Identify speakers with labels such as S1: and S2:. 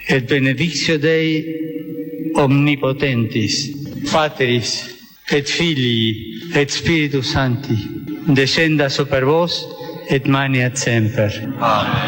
S1: et benedictio Dei omnipotentis, Patris et Filii et Spiritus Sancti, descenda super vos et maniat semper.
S2: Amen.